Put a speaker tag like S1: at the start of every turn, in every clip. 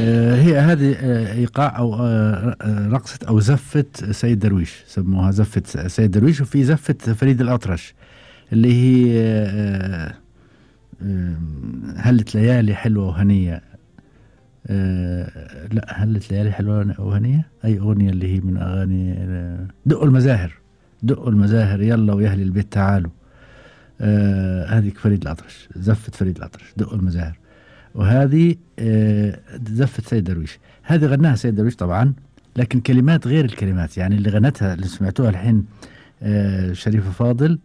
S1: هي هذه إيقاع أو رقصة أو زفة سيد درويش، سموها زفة سيد درويش. وفي زفة فريد الأطرش اللي هي هلت ليالي حلوة وهنية. لا، هلت ليالي حلوة وهنية أي أغنية اللي هي من أغاني دقوا المزاهر. دقوا المزاهر يلا ويا أهل البيت تعالوا. هذيك فريد الأطرش، زفة فريد الأطرش دقوا المزاهر. وهذه زفة سيد درويش، هذه غناها سيد درويش طبعا، لكن كلمات غير الكلمات، يعني اللي غنتها اللي سمعتوها الحين شريفة فاضل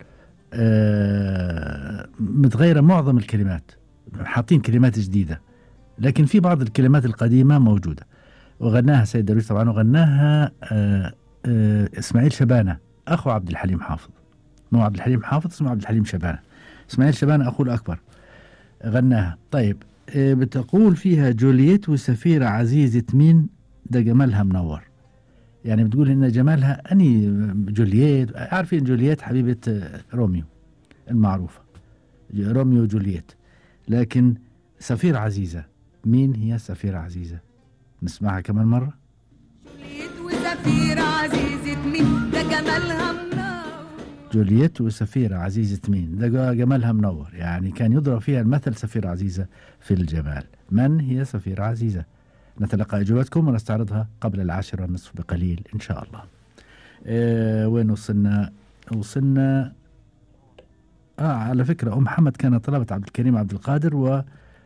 S1: متغيرة معظم الكلمات، حاطين كلمات جديدة، لكن في بعض الكلمات القديمة موجودة. وغناها سيد درويش طبعا، وغناها إسماعيل شبانة أخو عبد الحليم حافظ. مو عبد الحليم حافظ، اسمه عبد الحليم شبانة. إسماعيل شبانة أخوه الأكبر غناها. طيب بتقول فيها جولييت وسفيرة عزيزة مين ده جمالها منور. يعني بتقول إن جمالها أني جولييت، عارفين جولييت حبيبة روميو المعروفة، روميو وجولييت، لكن سفيرة عزيزة، مين هي سفيرة عزيزة؟ نسمعها كمان مرة.
S2: جولييت وسفيرة عزيزة مين ده جمالها منور.
S1: جولييت وسفيرة عزيزة مين ده جمالها منور، يعني كان يضرب فيها المثل سفيرة عزيزة في الجمال. من هي سفيرة عزيزة؟ نتلقى إجابتكم ونستعرضها قبل 10:30 بقليل إن شاء الله. وين وصلنا على فكرة أم محمد كانت طلبت عبد الكريم عبد القادر، و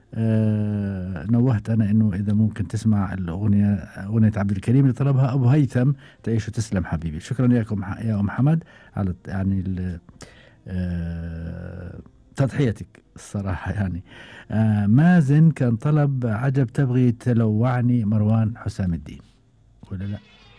S1: نوهت أنا إنه إذا ممكن تسمع أغنية عبد الكريم اللي طلبها أبو هيثم، تعيش وتسلم حبيبي. شكرا لكم يا أم محمد على يعني تضحيتك الصراحة. يعني مازن كان طلب عجب تبغي تلوعني مروان حسام الدين، ولا لا؟